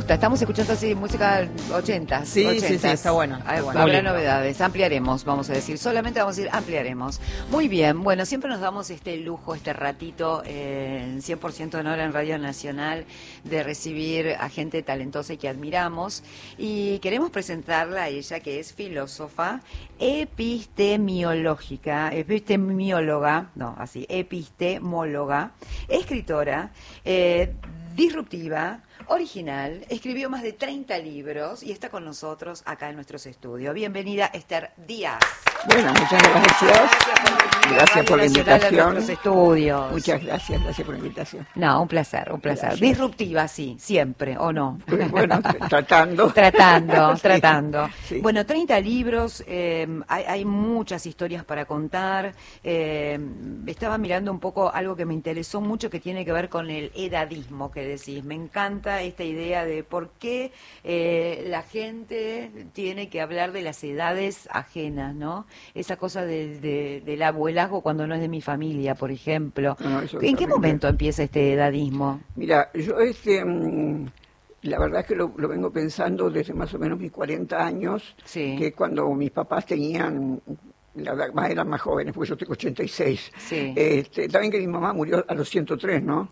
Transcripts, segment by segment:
gusta. Estamos escuchando así música 80. Sí, 80. sí, está bueno. Está bueno. Habrá novedades, ampliaremos, vamos a decir. Solamente vamos a decir ampliaremos. Muy bien, bueno, siempre nos damos este lujo, este ratito, 100% honor en Radio Nacional, de recibir a gente talentosa y que admiramos. Y queremos presentarla a ella, que es filósofa, epistemóloga, escritora, disruptiva, original, escribió más de 30 libros y está con nosotros acá en nuestros estudios. Bienvenida, Esther Díaz. Bueno, muchas gracias. Gracias por la invitación. Estudios. Muchas gracias por la invitación. No, un placer, un placer. Gracias. Disruptiva, sí, siempre, ¿o no? Bueno, tratando. Tratando. Sí. Bueno, 30 libros, hay muchas historias para contar. Estaba mirando un poco algo que me interesó mucho, que tiene que ver con el edadismo que decís. Me encanta esta idea de por qué la gente tiene que hablar de las edades ajenas, ¿no? Esa cosa del abuelazgo cuando no es de mi familia, por ejemplo. No, ¿En qué momento empieza este edadismo? Mira, yo la verdad es que lo vengo pensando desde más o menos mis 40 años, sí. Que cuando mis papás tenían... eran más jóvenes, porque yo tengo 86. Sí. También que mi mamá murió a los 103, ¿no?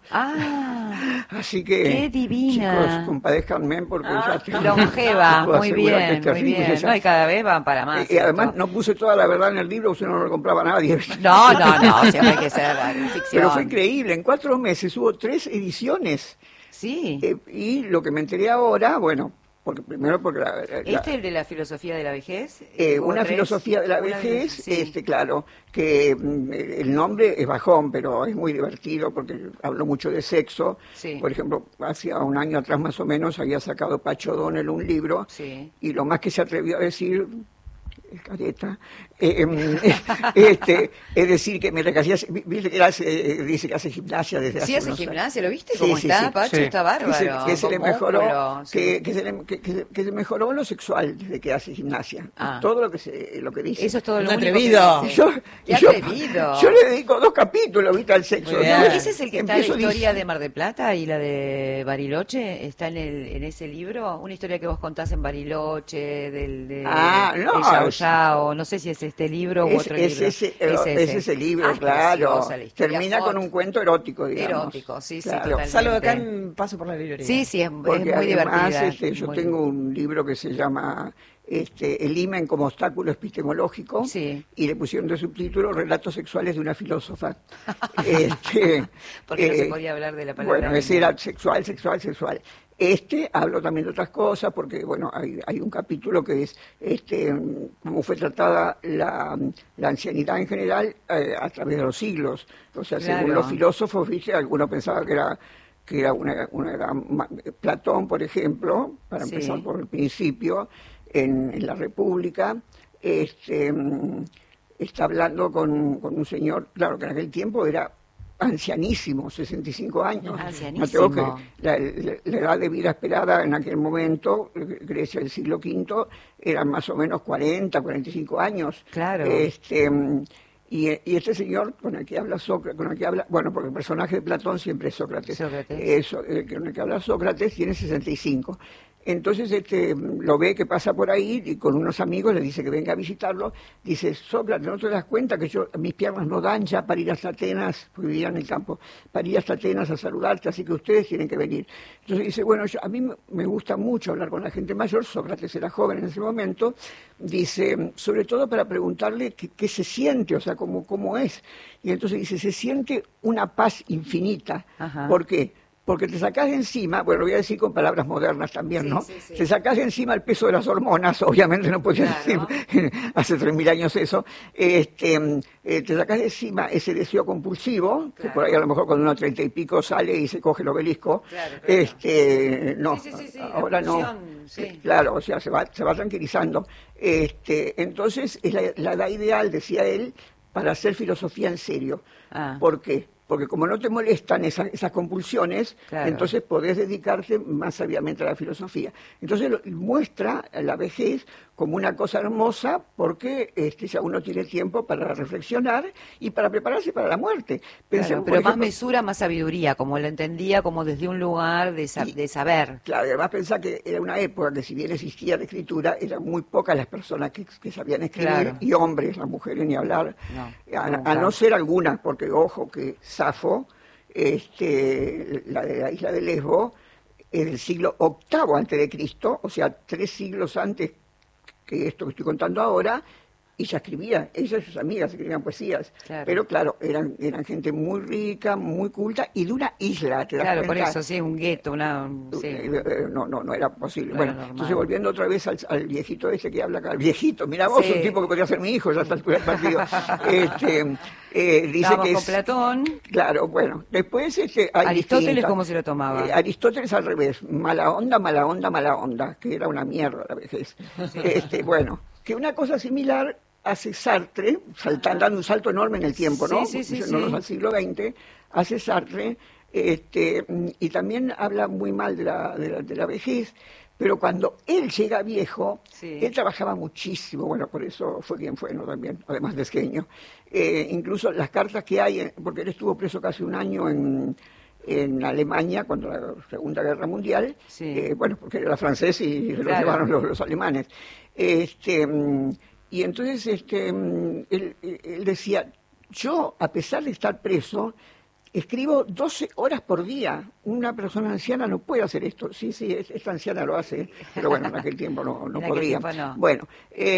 Así que, qué divina. Chicos, compadézcanme porque ya longeva, muy bien, muy bien. No, y cada vez van para más. Y además no puse toda la verdad en el libro, porque no lo compraba nadie. No, siempre hay que ser ficción. Pero fue increíble, en 4 meses hubo 3 ediciones. Sí. Y lo que me enteré ahora, bueno... Primero porque ¿Este es el de la filosofía de la vejez? Una filosofía de la vejez, sí. Claro, que el nombre es bajón, pero es muy divertido porque habló mucho de sexo. Sí. Por ejemplo, hacía un año atrás más o menos había sacado Pacho O'Donnell un libro, sí. Y lo más que se atrevió a decir... careta, es decir que me recaías, viste que dice que hace gimnasia desde hace hace gimnasia, ¿lo viste? ¿Cómo sí, está, sí. Pacho? Sí. Está bárbaro. Que se le mejoró, sí. que se mejoró lo sexual desde que hace gimnasia. Todo lo que dice. Eso es todo lo único atrevido. Que yo le dedico 2 capítulos, ¿viste? Al sexo. ¿Ese es el que está en la historia de Mar del Plata y la de Bariloche? ¿Está en ese libro? Una historia que vos contás en Bariloche, no. No sé si es este libro u otro libro. Es ese libro, claro. Termina con un cuento erótico, digamos. Erótico, sí, claro. totalmente. Salvo acá en Paso por la Librería. Sí, es muy además, divertida. Yo tengo un libro que se llama El himen como obstáculo epistemológico, sí. Y le pusieron de subtítulo Relatos sexuales de una filósofa. Porque no se podía hablar de la palabra. Bueno, ese era sexual. Hablo también de otras cosas, porque bueno, hay un capítulo que es cómo fue tratada la ancianidad en general a través de los siglos. O sea, claro. Según los filósofos, ¿viste? Algunos pensaban que era Platón, por ejemplo, para empezar por el principio, en la República, está hablando con un señor, claro, que en aquel tiempo era ancianísimo, 65 años. Ancianísimo. Que la edad de vida esperada en aquel momento, Grecia del siglo V, eran más o menos 40, 45 años. Claro. Y este señor con el que habla Sócrates, bueno, porque el personaje de Platón siempre es Sócrates. Con el que habla Sócrates tiene 65. Entonces lo ve que pasa por ahí y con unos amigos le dice que venga a visitarlo. Dice, Sócrates, ¿no te das cuenta que mis piernas no dan ya para ir hasta Atenas, porque vivía en el campo, para ir hasta Atenas a saludarte, así que ustedes tienen que venir? Entonces dice, bueno, a mí me gusta mucho hablar con la gente mayor. Sócrates era joven en ese momento. Dice, sobre todo para preguntarle qué se siente, o sea, cómo es. Y entonces dice, se siente una paz infinita. Ajá. ¿Por qué? Porque te sacás de encima, bueno, lo voy a decir con palabras modernas también, ¿no? Sí. Te sacás de encima el peso de las hormonas, obviamente no podía decir hace 3.000 años eso. Te sacás de encima ese deseo compulsivo, que por ahí a lo mejor cuando uno 30 y pico sale y se coge el obelisco. No, ahora no. Sí. Claro, o sea, se va tranquilizando. Entonces, es la edad ideal, decía él, para hacer filosofía en serio. ¿Por qué? porque como no te molestan esas compulsiones, claro, entonces podés dedicarte más sabiamente a la filosofía. Entonces muestra la vejez como una cosa hermosa porque ya uno tiene tiempo para reflexionar y para prepararse para la muerte. Claro, pero más mesura, más sabiduría, como lo entendía, como desde un lugar de saber. Claro, además pensá que era una época que si bien existía la escritura, eran muy pocas las personas que sabían escribir, claro, y hombres, las mujeres ni hablar, a no ser algunas, porque ojo que Safo, la de la isla de Lesbo, es del siglo VIII antes de Cristo, o sea, 3 siglos antes que esto que estoy contando ahora, y ella escribía, ella y sus amigas escribían poesías, claro, pero claro, eran gente muy rica, muy culta, y de una isla, ¿te das claro, cuenta? por eso, sí, un gueto, sí. No era posible. No bueno, era entonces volviendo otra vez al viejito que habla acá, al viejito, mira vos, sí, un tipo que podría ser mi hijo, ya está el partido. Dice Estábamos que con Platón. Claro, bueno, después Aristóteles, ¿cómo se lo tomaba? Aristóteles al revés, mala onda, mala onda, mala onda, que era una mierda la vejez. Sí. Bueno, que una cosa similar hace Sartre, dando un salto enorme en el tiempo, ¿no? Sí. Al siglo XX, hace Sartre, y también habla muy mal de la vejez, pero cuando él llega viejo, sí, él trabajaba muchísimo, bueno, por eso fue quien fue, ¿no? También, además de esqueño. Incluso las cartas que hay, porque él estuvo preso casi un año en Alemania, cuando la Segunda Guerra Mundial, sí, bueno, porque era francés y se lo llevaron los alemanes. Y entonces él decía, yo, a pesar de estar preso, escribo 12 horas por día. Una persona anciana no puede hacer esto. Sí, esta anciana lo hace, pero bueno, en aquel tiempo no podía. Bueno,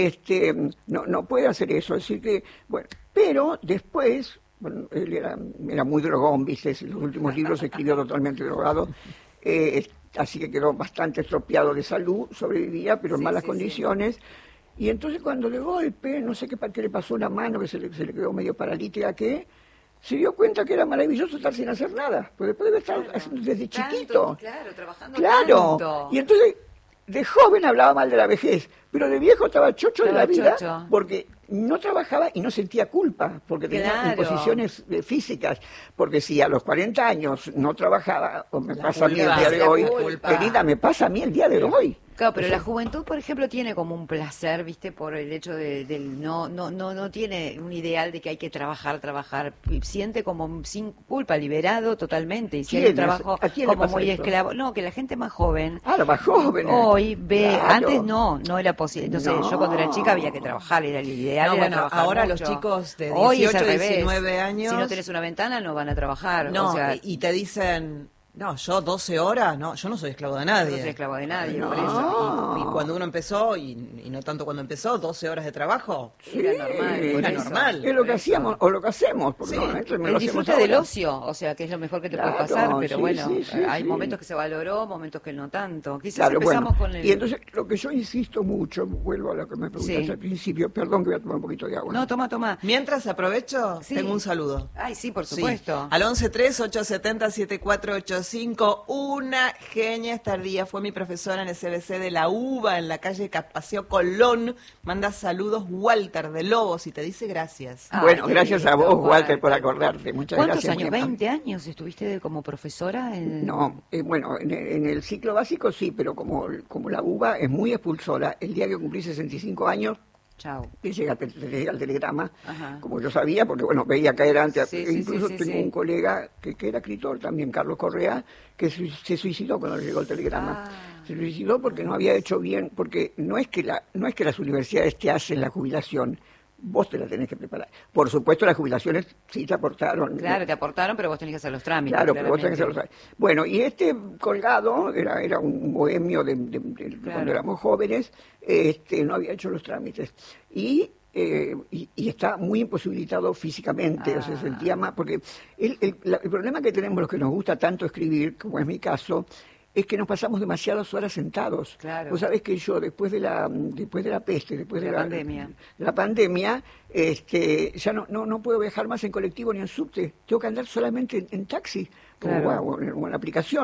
no puede hacer eso. Así que, bueno, pero después, bueno, él era muy drogón, ¿viste? Los últimos libros escribió totalmente drogado. Así que quedó bastante estropeado de salud, sobrevivía, pero en malas condiciones. Sí. Y entonces cuando de golpe, no sé qué le pasó una mano, que se le quedó medio paralítica, se dio cuenta que era maravilloso estar sin hacer nada, porque después debe estar haciendo desde chiquito. Claro, trabajando tanto. Y entonces, de joven hablaba mal de la vejez, pero de viejo estaba chocho de la vida, porque no trabajaba y no sentía culpa, porque tenía imposiciones físicas, porque si a los 40 años no trabajaba, o me pasa a mí el día de hoy, querida, me pasa a mí el día de hoy. Claro, pero la juventud, por ejemplo, tiene como un placer, ¿viste? Por el hecho del no tiene un ideal de que hay que trabajar, siente como sin culpa, liberado totalmente, y si hay un trabajo como muy esclavo. No, que la gente más joven. Los más jóvenes. Hoy ve, antes no era posible. Entonces, yo cuando era chica había que trabajar, era el ideal, era trabajar ahora mucho. Los chicos de 18, 19 años... Si no tenés una ventana, no van a trabajar. No, o sea, y te dicen... No, yo 12 horas, no, yo no soy esclavo de nadie. No soy esclavo de nadie, no. por eso. Y cuando uno empezó, y no tanto cuando empezó, 12 horas de trabajo, sí, era normal. Es lo que hacíamos, o lo que hacemos. Porque sí, el disfrute del ocio, o sea, que es lo mejor que te puede pasar, pero hay momentos que se valoró, momentos que no tanto. Quizás empezamos con el... Y entonces, lo que yo insisto mucho, vuelvo a lo que me preguntaste al principio, perdón que voy a tomar un poquito de agua. No, toma. Mientras aprovecho, tengo un saludo. Ay, sí, por supuesto. Al 1138707485, una genia esta día, fue mi profesora en el CBC de la UBA, en la calle Paseo Colón. Manda saludos Walter de Lobos y te dice gracias. Bueno, gracias a vos, Walter, por acordarte. Muchas gracias. ¿Cuántos años? ¿20 años estuviste como profesora? No, bueno, en el ciclo básico sí, pero como la UBA es muy expulsora, el día que cumplí 65 años, chao, te llega el telegrama, como yo sabía, porque bueno, veía caer antes, incluso tengo un colega que era escritor también, Carlos Correa, que se suicidó cuando le llegó el telegrama. Se suicidó porque no había hecho bien, porque no es que las universidades te hacen la jubilación, vos te la tenés que preparar. Por supuesto, las jubilaciones sí te aportaron. Claro, te aportaron, pero vos tenés que hacer los trámites. Claro, pero vos tenés que hacer los trámites. Bueno, y este colgado era un bohemio de cuando éramos jóvenes, no había hecho los trámites. Y está muy imposibilitado físicamente, o sea, se sentía más, porque el problema que tenemos los que nos gusta tanto escribir, como es mi caso, es que nos pasamos demasiadas horas sentados. Claro. Vos sabés que yo, después de la peste, después de la pandemia, ya no puedo viajar más en colectivo ni en subte. Tengo que andar solamente en taxi o en aplicación.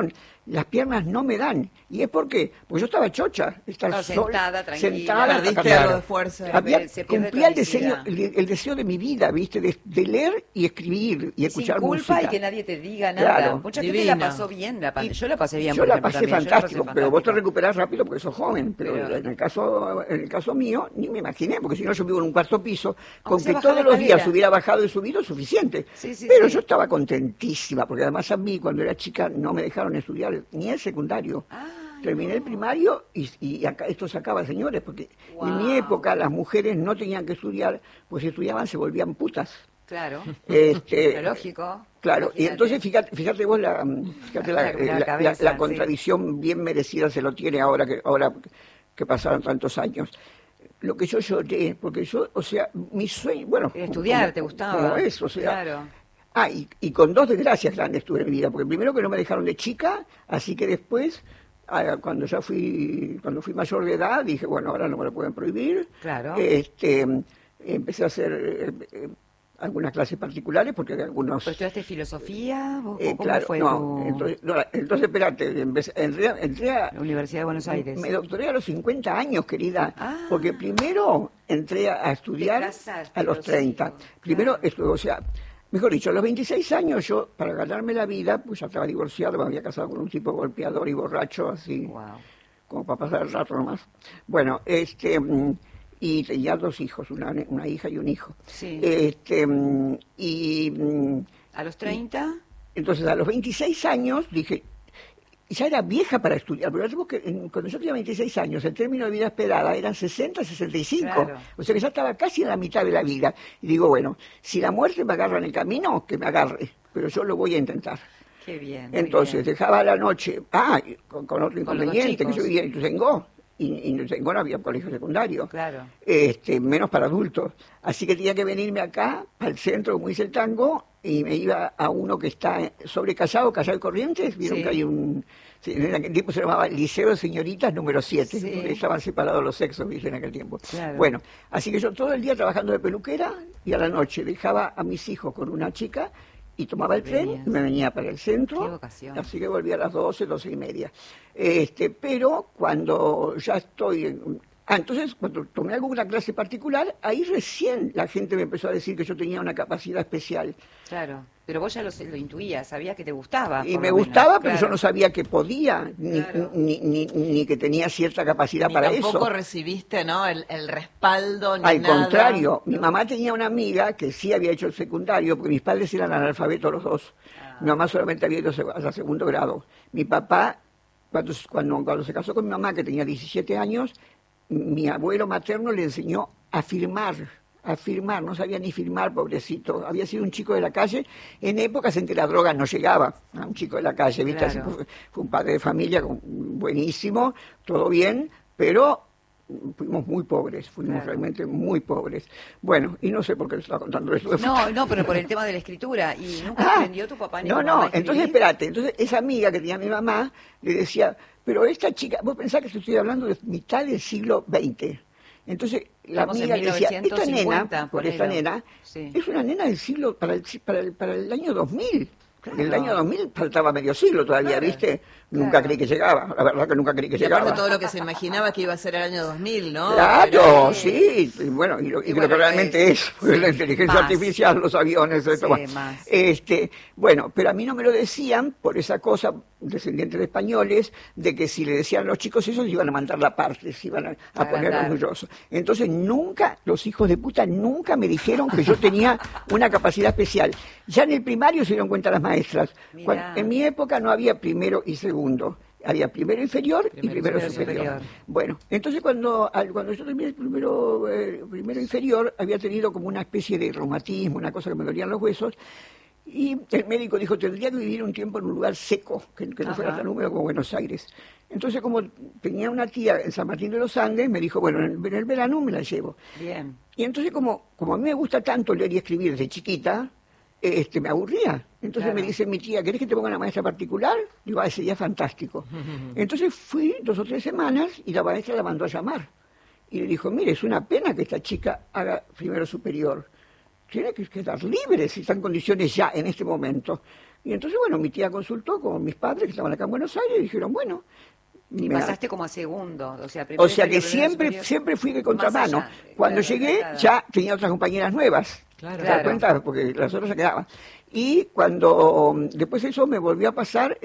las piernas no me dan. ¿Y es por qué? Porque yo estaba chocha, estar sentada, tranquila. sentada, perdiste algo de fuerza. Cumplía el deseo de mi vida, ¿viste? De leer y escribir y escuchar sin culpa música. Y que nadie te diga nada. Claro. Mucha gente la pasó bien, yo la pasé bien. Yo la pasé fantástico, pero vos te recuperás rápido porque sos joven. Pero en el caso mío, ni me imaginé, porque si no yo vivo en un cuarto piso, con que todos los días hubiera bajado y subido, suficiente. Pero yo estaba contentísima, porque además a mí, cuando era chica, no me dejaron estudiar ni el secundario. Terminé el primario y acá esto se acaba, señores, porque en mi época las mujeres no tenían que estudiar, pues si estudiaban se volvían putas. Claro, lógico. Claro, imagínate. Y entonces fíjate vos la contradicción bien merecida se lo tiene ahora que pasaron tantos años. Lo que yo lloré, porque yo, o sea, mi sueño, bueno... Estudiar, ¿te gustaba? Como eso, o sea... Claro. Y con dos desgracias grandes tuve en mi vida, porque primero que no me dejaron de chica, así que después, cuando fui mayor de edad, dije, bueno, ahora no me lo pueden prohibir. Claro. Empecé a hacer algunas clases particulares, porque algunos... ¿Pero estudiaste filosofía? ¿Cómo claro, fue entonces espérate, entré a... La Universidad de Buenos Aires. Me doctoré a los 50 años, querida, porque primero entré a estudiar a los 30. Primero, o sea... Mejor dicho, a los 26 años yo, para ganarme la vida, pues ya estaba divorciado, me había casado con un tipo golpeador y borracho, así, como para pasar el rato nomás. Bueno, y tenía dos hijos, una hija y un hijo. Sí. ¿A los 30? Entonces, a los 26 años dije... Ya era vieja para estudiar, pero cuando yo tenía 26 años, el término de vida esperada eran 60, 65. Claro. O sea que ya estaba casi en la mitad de la vida. Y digo, bueno, si la muerte me agarra en el camino, que me agarre, pero yo lo voy a intentar. Qué bien. Entonces, dejaba la noche, con otro inconveniente, que yo vivía en Ituzaingó, y en Ituzaingó no había colegio secundario. Claro. Menos para adultos. Así que tenía que venirme acá, al centro, como dice el tango, y me iba a uno que está sobre Callao y Corrientes, vieron que hay en aquel tiempo se llamaba Liceo de Señoritas número 7, porque estaban separados los sexos, dije en aquel tiempo. Claro. Bueno, así que yo todo el día trabajando de peluquera, y a la noche dejaba a mis hijos con una chica, y tomaba el tren, y me venía para el centro. Qué vocación. Así que volvía a las 12 y media. Pero cuando ya estoy... entonces, cuando tomé alguna clase particular, ahí recién la gente me empezó a decir que yo tenía una capacidad especial. Claro, pero vos ya lo intuías, sabías que te gustaba. Y me gustaba, pero yo no sabía que podía, ni que tenía cierta capacidad para eso. Tampoco recibiste, ¿no? El respaldo, ni Al nada. contrario, mi mamá tenía una amiga que sí había hecho el secundario, porque mis padres eran analfabetos los dos. Mi mamá solamente había ido hasta segundo grado. Mi papá, cuando se casó con mi mamá, que tenía 17 años, mi abuelo materno le enseñó a firmar, no sabía ni firmar, pobrecito. Había sido un chico de la calle en épocas en que la droga no llegaba a un chico de la calle, ¿viste? Claro. Fue un padre de familia buenísimo, todo bien, pero fuimos muy pobres, realmente muy pobres. Bueno, y no sé por qué le estaba contando esto. No, pero por el tema de la escritura. ¿Y nunca aprendió tu papá ni tu mamá a escribir? Entonces espérate, esa amiga que tenía mi mamá le decía, pero esta chica, vos pensás que te estoy hablando de mitad del siglo XX. Entonces la amiga le decía, esta nena es una nena del siglo, para el año 2000. Claro. En el año 2000 faltaba medio siglo todavía, ¿viste? Nunca creí que llegaba, la verdad que nunca creí que llegaba. Aparte todo lo que se imaginaba que iba a ser el año 2000, ¿no? Claro, pero, sí, y bueno, y lo que realmente es la inteligencia artificial, los aviones, esto más. Bueno, pero a mí no me lo decían por esa cosa, descendientes de españoles, de que si le decían a los chicos eso, se iban a mandar la parte, se iban a poner orgullosos. Entonces los hijos de puta nunca me dijeron que yo tenía una capacidad especial. Ya en el primario se dieron cuenta las maestras. En mi época no había primero y segundo. Había primero inferior y primero superior. Bueno, entonces cuando yo terminé el primero inferior, había tenido como una especie de reumatismo, una cosa que me dolían los huesos, y el médico dijo, tendría que vivir un tiempo en un lugar seco, que no fuera tan húmedo como Buenos Aires. Entonces, como tenía una tía en San Martín de los Andes, me dijo, bueno, en el verano me la llevo. Bien. Y entonces, como a mí me gusta tanto leer y escribir desde chiquita, me aburría. Entonces me dice mi tía, ¿querés que te ponga una maestra particular? Digo, sería fantástico. Entonces fui 2 o 3 semanas y la maestra la mandó a llamar. Y le dijo, mire, es una pena que esta chica haga primero superior. Tiene que quedar libre si está en condiciones ya, en este momento. Y entonces, bueno, mi tía consultó con mis padres, que estaban acá en Buenos Aires, y dijeron, bueno... Y pasaste como a segundo, o sea, que siempre fui de contramano. Cuando llegué, ya tenía otras compañeras nuevas. Claro. ¿Te das cuenta? Porque las otras se quedaban. Y cuando después eso me volvió a pasar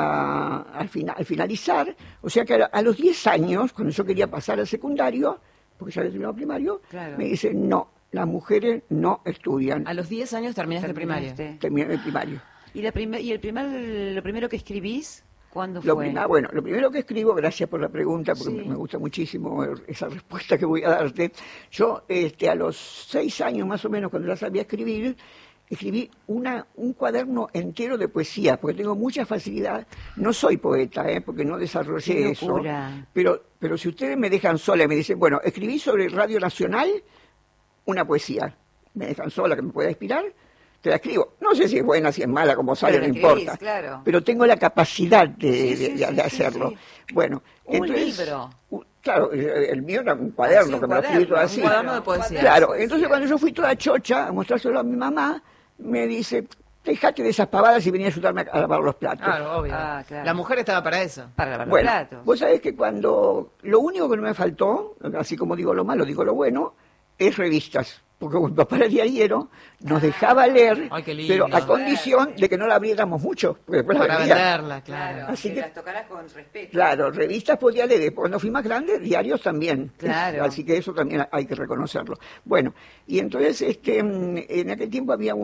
al finalizar, o sea que a los 10 años, cuando yo quería pasar al secundario, porque ya había terminado primario, me dicen, no, las mujeres no estudian. A los 10 años terminaste primario. Terminé el primario. ¿Y lo primero que escribís? ¿Cuándo fue? Lo primero que escribo, gracias por la pregunta, porque me gusta muchísimo esa respuesta que voy a darte. Yo, a los 6 años más o menos, cuando ya sabía escribir, escribí un cuaderno entero de poesía, porque tengo mucha facilidad. No soy poeta, porque no desarrollé eso. Pero si ustedes me dejan sola y me dicen, bueno, escribí sobre Radio Nacional una poesía, me dejan sola que me pueda inspirar, te la escribo. No sé si es buena, si es mala, como sale, no importa. Claro. Pero tengo la capacidad de hacerlo. Sí. Bueno, entonces... ¿Un libro? Claro, el mío era un cuaderno, que me lo escribí todo así. Un cuaderno de poesía. Claro, entonces cuando yo fui toda chocha a mostrárselo a mi mamá, me dice, dejate de esas pavadas y venía a ayudarme a lavar los platos. Claro, obvio. Claro. La mujer estaba para eso. Para lavar los platos. Vos sabés que lo único que no me faltó, así como digo lo malo, digo lo bueno, es revistas. Porque mi papá era diariero, nos dejaba leer, pero a condición de que no la abriéramos mucho. Para venderla, claro. Así que las tocaras con respeto. Claro, revistas podía leer. Cuando fui más grande, diarios también. Claro. Así que eso también hay que reconocerlo. Bueno, y entonces en aquel tiempo había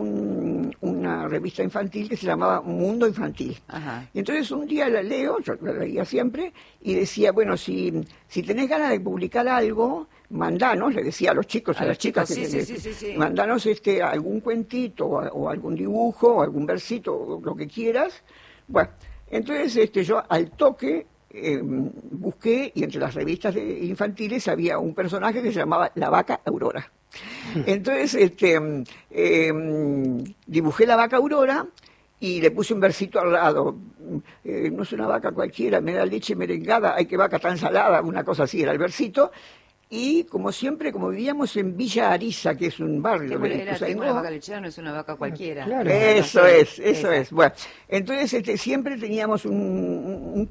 una revista infantil que se llamaba Mundo Infantil. Ajá. Y entonces un día la leo, yo la leía siempre, y decía, bueno, si tenés ganas de publicar algo, mandanos, le decía a los chicos, a las chicas, sí. Mandanos algún cuentito o algún dibujo o algún versito, lo que quieras. Bueno, entonces yo al toque busqué, y entre las revistas infantiles había un personaje que se llamaba La Vaca Aurora. Entonces dibujé la vaca Aurora y le puse un versito al lado. No es una vaca cualquiera, me da leche merengada, hay que vaca tan salada, una cosa así era el versito. Y como siempre, como vivíamos en Villa Ariza, que es un barrio de una vaca lechera, no es una vaca cualquiera. Claro. Eso es. Bueno, entonces siempre teníamos un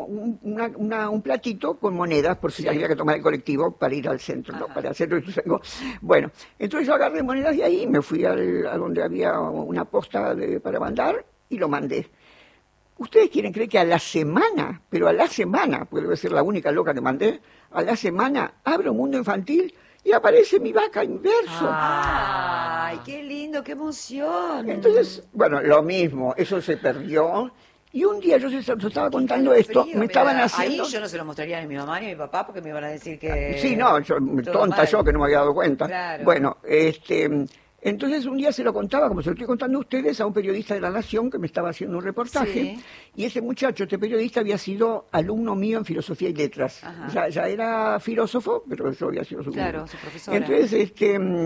platito con monedas, por si había que tomar el colectivo para ir al centro, ¿no? Para el centro de Ituzaingó. Bueno, entonces yo agarré monedas de ahí, me fui a donde había una posta para mandar y lo mandé. Ustedes quieren creer que a la semana, porque debe ser la única loca que mandé, a la semana abro Mundo Infantil y aparece mi vaca inverso. ¡Ay, qué lindo, qué emoción! Entonces, bueno, lo mismo, eso se perdió. Y un día yo estaba contando esto, me estaban haciendo... Ahí yo no se lo mostraría ni a mi mamá ni a mi papá porque me iban a decir que... Sí, no, tonta yo que no me había dado cuenta. Claro. Bueno, entonces un día se lo contaba, como se lo estoy contando a ustedes, a un periodista de La Nación que me estaba haciendo un reportaje, y ese muchacho, este periodista, había sido alumno mío en Filosofía y Letras. Ya era filósofo, pero yo había sido su profesora. Entonces,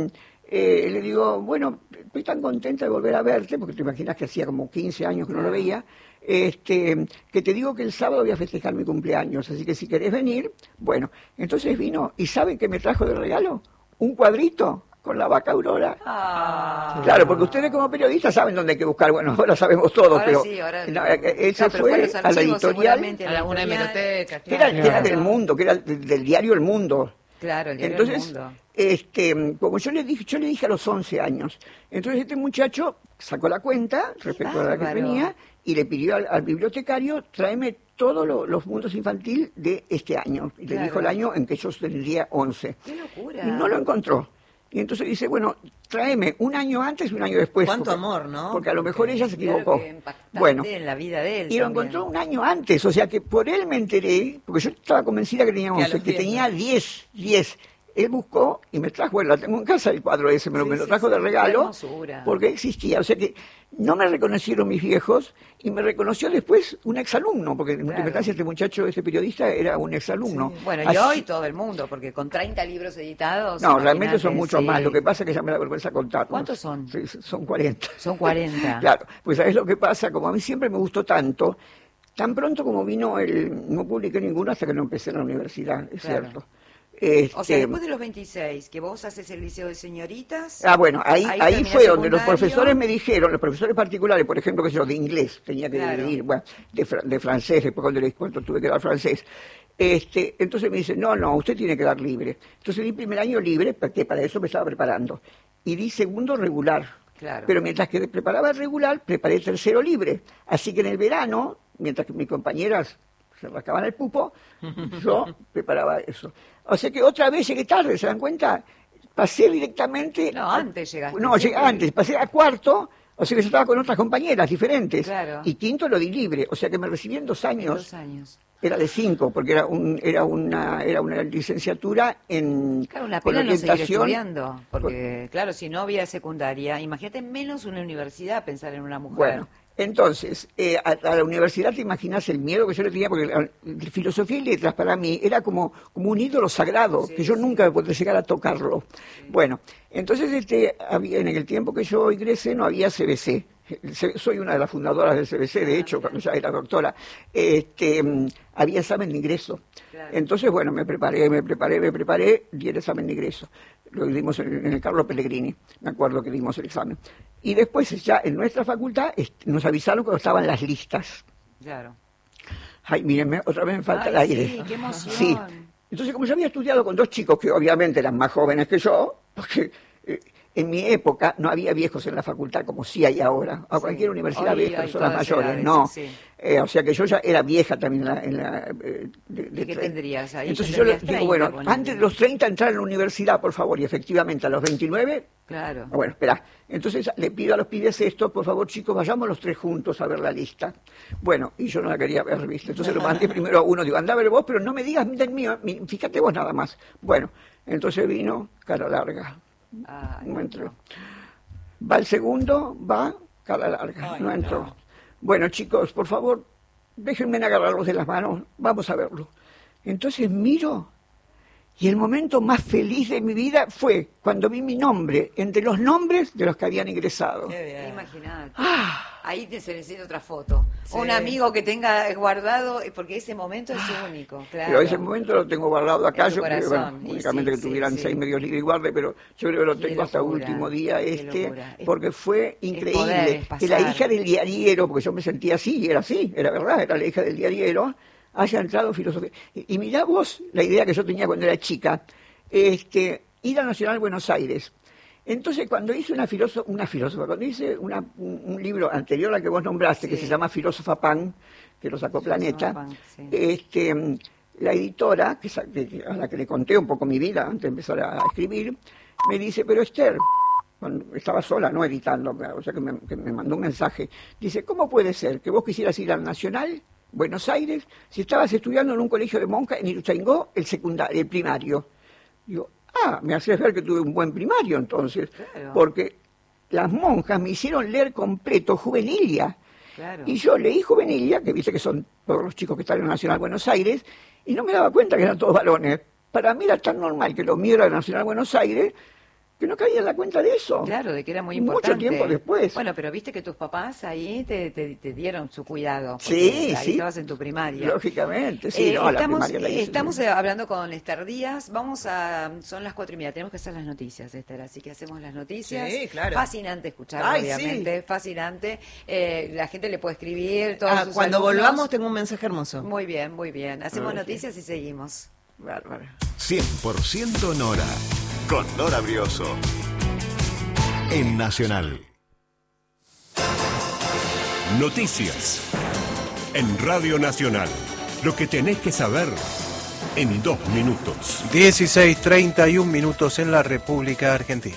le digo, bueno, estoy tan contenta de volver a verte, porque te imaginas que hacía como 15 años que no lo veía, que te digo que el sábado voy a festejar mi cumpleaños, así que si querés venir, bueno. Entonces vino, ¿y saben qué me trajo de regalo? Un cuadrito con la vaca Aurora. Claro, porque ustedes como periodistas saben dónde hay que buscar. Bueno, ahora sabemos todo, pero eso fue a la editorial, a una hemeroteca, que era del Mundo, que era del diario El Mundo. Claro, el diario El Mundo. Como yo le dije a los 11 años. Entonces este muchacho sacó la cuenta respecto a la que tenía y le pidió al bibliotecario, tráeme todos los mundos infantil de este año. Y le dijo el año en que yo tendría 11. ¡Qué locura! Y no lo encontró. Y entonces dice, bueno, tráeme un año antes y un año después. ¿Cuánto amor, no? Porque a lo mejor ella se equivocó. Bueno, en la vida de él y lo encontró un año antes, o sea que por él me enteré, porque yo estaba convencida que tenía 11, que tenía 10. Él buscó y me trajo, la tengo en casa el cuadro ese, me lo trajo de regalo, porque existía. O sea que no me reconocieron mis viejos y me reconoció después un exalumno, porque en verdad este muchacho, este periodista, era un exalumno. Sí. Bueno, y hoy todo el mundo, porque con 30 libros editados... No, realmente son muchos más, lo que pasa es que ya me da vergüenza contar. ¿Cuántos son? Sí, son 40. Son 40. Claro, pues ¿sabes lo que pasa? Como a mí siempre me gustó tanto, tan pronto como vino no publiqué ninguno hasta que no empecé en la universidad, es cierto. O sea, después de los 26, que vos haces el liceo de señoritas... Bueno, ahí fue donde los profesores me dijeron, los profesores particulares, por ejemplo, que yo de inglés tenía que dividir, bueno, de francés, después cuando tuve que dar francés. Entonces me dicen, no, usted tiene que dar libre. Entonces di primer año libre, porque para eso me estaba preparando. Y di segundo regular. Claro. Pero mientras que preparaba el regular, preparé tercero libre. Así que en el verano, mientras que mis compañeras se rascaban el pupo, yo preparaba eso. O sea que otra vez llegué tarde, ¿se dan cuenta? Pasé directamente... No, antes llegaste. No, llegué antes, pasé a cuarto, o sea que yo estaba con otras compañeras diferentes. Claro. Y quinto lo di libre, o sea que me recibí en 2 años. 2 años. Era de 5, porque era una licenciatura en... Claro, una pena no seguir estudiando, porque claro, si no había secundaria, imagínate menos una universidad pensar en una mujer. Bueno, entonces, a la universidad te imaginas el miedo que yo le tenía, porque la filosofía y letras para mí era como un ídolo sagrado, que yo nunca podré llegar a tocarlo. Sí. Bueno, entonces en el tiempo que yo ingresé no había CBC. Soy una de las fundadoras del CBC, de hecho, cuando ya era doctora, había examen de ingreso. Claro. Entonces, bueno, me preparé, di el examen de ingreso. Lo dimos en el Carlo Pellegrini, me acuerdo que dimos el examen. Y después ya en nuestra facultad nos avisaron cuando estaban las listas. Claro. Ay, mírenme, otra vez me falta el aire. Sí, qué emoción. Sí. Entonces, como yo había estudiado con 2 chicos que obviamente eran más jóvenes que yo, porque... en mi época no había viejos en la facultad como sí hay ahora. A cualquier universidad ves personas mayores, edades, no. Sí. O sea que yo ya era vieja también ¿Y qué tendrías ahí? Entonces yo le digo, bueno, antes de los 30 entrar en la universidad, por favor, y efectivamente a los 29... Claro. Bueno, espera. Entonces le pido a los pibes esto, por favor, chicos, vayamos los 3 juntos a ver la lista. Bueno, y yo no la quería ver, ¿viste? Entonces lo mandé primero a uno, digo, anda a ver vos, pero no me digas del mío, fíjate vos nada más. Bueno, entonces vino cara larga. No entró. Va el segundo, va cara larga, no entró. No. Bueno, chicos, por favor, déjenme agarrarlos de las manos, vamos a verlo. Entonces miro, y el momento más feliz de mi vida fue cuando vi mi nombre entre los nombres de los que habían ingresado. Imagínate. Ahí se necesita otra foto. Sí. Un amigo que tenga guardado, porque ese momento es único, claro. Pero ese momento lo tengo guardado acá, yo creo, bueno, únicamente que tuvieran 6 medios libres y guarde, pero yo creo que lo tengo hasta último día porque fue increíble. Que la hija del diariero, porque yo me sentía así, y era así, era verdad, era la hija del diariero, haya entrado en filosofía. Y mirá vos la idea que yo tenía cuando era chica, ir a Nacional Buenos Aires. Entonces, cuando hice una filósofa, cuando hice un libro anterior al que vos nombraste, que se llama Filósofa Pan, que lo sacó Planeta, Pan, la editora, a la que le conté un poco mi vida antes de empezar a escribir, me dice, pero Esther, cuando estaba sola, no editando, o sea que me mandó un mensaje, dice, ¿cómo puede ser que vos quisieras ir al Nacional Buenos Aires si estabas estudiando en un colegio de monjas en Ituzaingó el primario? Digo, me haces ver que tuve un buen primario entonces, claro. Porque las monjas me hicieron leer completo Juvenilia. Claro. Y yo leí Juvenilia, que viste que son todos los chicos que están en la Nacional Buenos Aires, y no me daba cuenta que eran todos varones. Para mí era tan normal que lo mío era de la Nacional Buenos Aires, que no caía en la cuenta de eso. Claro, de que era muy importante. Mucho tiempo después. Bueno, pero viste que tus papás ahí te dieron su cuidado. Sí, ahí estabas en tu primaria. Lógicamente, sí. Estamos hablando con Esther Díaz. Son las 4:30. Tenemos que hacer las noticias, Esther. Así que hacemos las noticias. Sí, claro. Fascinante escuchar, obviamente. Sí. Fascinante. La gente le puede escribir todos sus cuando alumnos. Volvamos tengo un mensaje hermoso. Muy bien, muy bien. Hacemos noticias y seguimos. Bárbaro. 100% Nora. Con Nora Brioso. En Nacional. Noticias. En Radio Nacional. Lo que tenés que saber en 2 minutos. 16:31 en la República Argentina.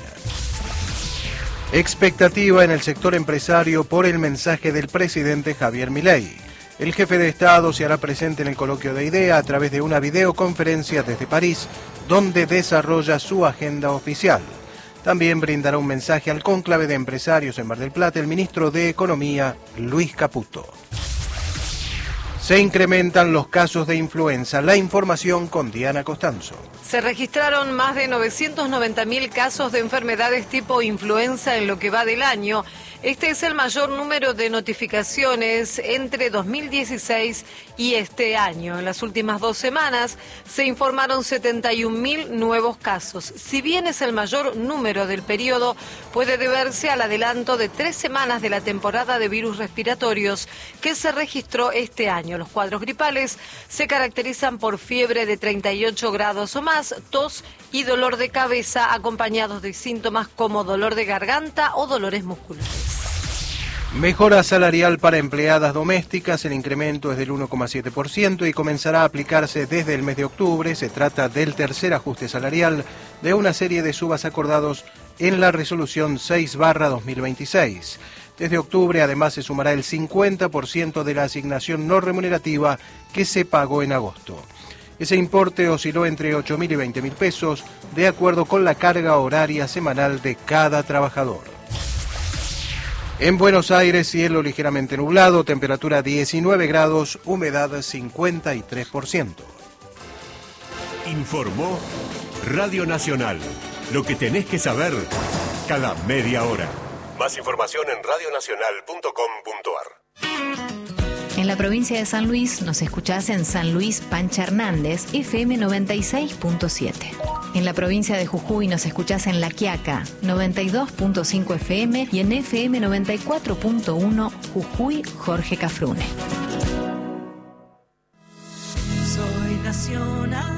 Expectativa en el sector empresario por el mensaje del presidente Javier Milei. El jefe de Estado se hará presente en el coloquio de IDEA a través de una videoconferencia desde París, donde desarrolla su agenda oficial. También brindará un mensaje al cónclave de empresarios en Mar del Plata el ministro de Economía, Luis Caputo. Se incrementan los casos de influenza. La información con Diana Costanzo. Se registraron más de 990.000 casos de enfermedades tipo influenza en lo que va del año. Este es el mayor número de notificaciones entre 2016 y este año. En las últimas 2 semanas se informaron 71.000 nuevos casos. Si bien es el mayor número del periodo, puede deberse al adelanto de 3 semanas de la temporada de virus respiratorios que se registró este año. Los cuadros gripales se caracterizan por fiebre de 38 grados o más, tos y dolor de cabeza acompañados de síntomas como dolor de garganta o dolores musculares. Mejora salarial para empleadas domésticas, el incremento es del 1,7% y comenzará a aplicarse desde el mes de octubre. Se trata del tercer ajuste salarial de una serie de subas acordados en la resolución 6/2026. Desde octubre además se sumará el 50% de la asignación no remunerativa que se pagó en agosto. Ese importe osciló entre 8.000 y 20.000 pesos, de acuerdo con la carga horaria semanal de cada trabajador. En Buenos Aires, cielo ligeramente nublado, temperatura 19 grados, humedad 53%. Informó Radio Nacional. Lo que tenés que saber cada media hora. Más información en radionacional.com.ar. En la provincia de San Luis nos escuchás en San Luis Pancha Hernández, FM 96.7. En la provincia de Jujuy nos escuchás en La Quiaca, 92.5 FM y en FM 94.1 Jujuy Jorge Cafrune. Soy nacional.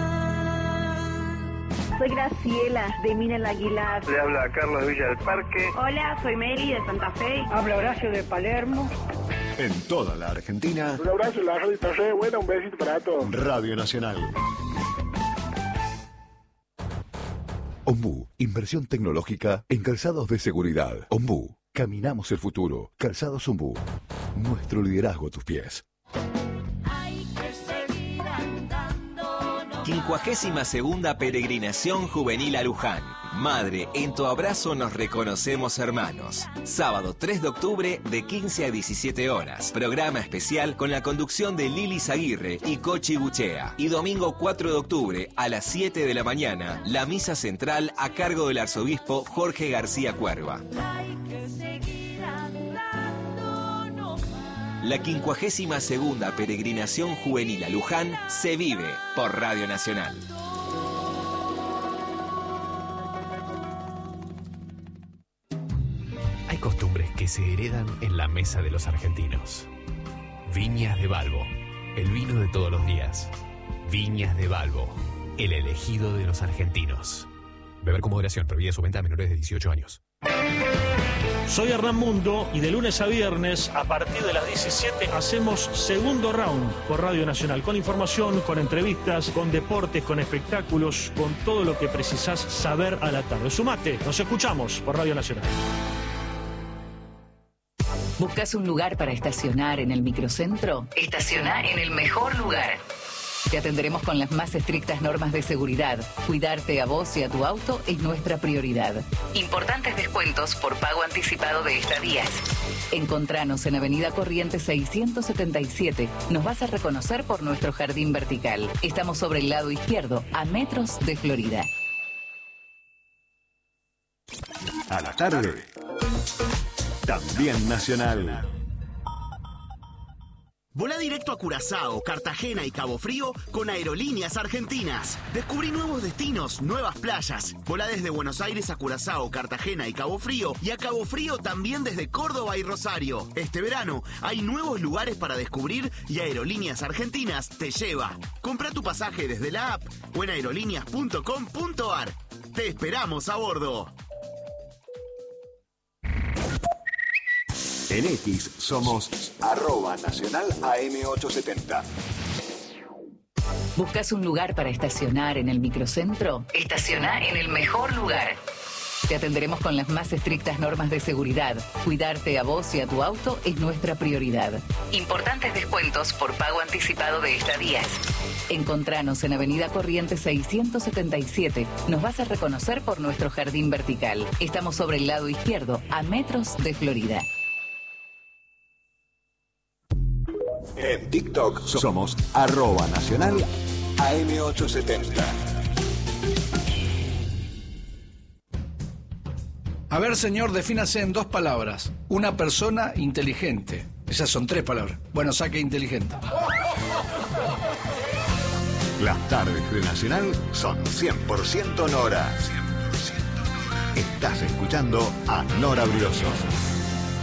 Soy Graciela, de Minel Aguilar. Le habla Carlos Villa del Parque. Hola, soy Meli, de Santa Fe. Habla Horacio, de Palermo. En toda la Argentina. Un abrazo, la radio está re buena, un besito para todos. Radio Nacional. Ombú, inversión tecnológica en calzados de seguridad. Ombú, caminamos el futuro. Calzados Ombú, nuestro liderazgo a tus pies. 52ª Peregrinación Juvenil a Luján. Madre, en tu abrazo nos reconocemos hermanos. Sábado 3 de octubre de 15 a 17 horas. Programa especial con la conducción de Lili Aguirre y Cochi Buchea. Y domingo 4 de octubre a las 7 de la mañana, la misa central a cargo del arzobispo Jorge García Cuerva. La 52ª Peregrinación Juvenil a Luján se vive por Radio Nacional. Hay costumbres que se heredan en la mesa de los argentinos. Viñas de Balbo, el vino de todos los días. Viñas de Balbo, el elegido de los argentinos. Beber con moderación, prohibida su venta a menores de 18 años. Soy Hernán Mundo y de lunes a viernes, a partir de las 17, hacemos Segundo Round por Radio Nacional. Con información, con entrevistas, con deportes, con espectáculos, con todo lo que precisás saber a la tarde. Sumate, nos escuchamos por Radio Nacional. ¿Buscas un lugar para estacionar en el microcentro? Estaciona en el mejor lugar. Te atenderemos con las más estrictas normas de seguridad. Cuidarte a vos y a tu auto es nuestra prioridad. Importantes descuentos por pago anticipado de estadías. Encontranos en Avenida Corrientes 677. Nos vas a reconocer por nuestro jardín vertical. Estamos sobre el lado izquierdo, a metros de Florida. A la tarde. También nacional. Volá directo a Curazao, Cartagena y Cabo Frío con Aerolíneas Argentinas. Descubrí nuevos destinos, nuevas playas. Volá desde Buenos Aires a Curazao, Cartagena y Cabo Frío, y a Cabo Frío también desde Córdoba y Rosario. Este verano hay nuevos lugares para descubrir y Aerolíneas Argentinas te lleva. Compra tu pasaje desde la app o en aerolíneas.com.ar. Te esperamos a bordo. En X somos @Nacional AM870. ¿Buscas un lugar para estacionar en el microcentro? Estaciona en el mejor lugar. Te atenderemos con las más estrictas normas de seguridad. Cuidarte a vos y a tu auto es nuestra prioridad. Importantes descuentos por pago anticipado de estadías. Encontranos en Avenida Corrientes 677. Nos vas a reconocer por nuestro jardín vertical. Estamos sobre el lado izquierdo, a metros de Florida. En TikTok somos @Nacional AM870. A ver, señor, defínase en 2 palabras. Una persona inteligente. Esas son 3 palabras. Bueno, saque inteligente. Las tardes de Nacional son 100% Nora. 100% Nora. Estás escuchando a Nora Brioso.